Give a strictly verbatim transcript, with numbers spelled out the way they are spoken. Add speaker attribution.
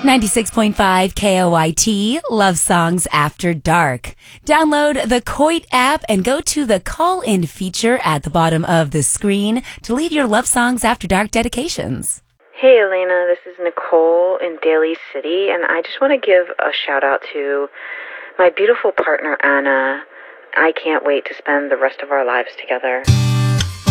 Speaker 1: ninety-six point five K O I T, Love Songs After Dark. Download the Coit app and go to the call-in feature at the bottom of the screen to leave your Love Songs After Dark dedications.
Speaker 2: Hey Elena, this is Nicole in Daly City, and I just want to give a shout out to my beautiful partner Anna. I can't wait to spend the rest of our lives together.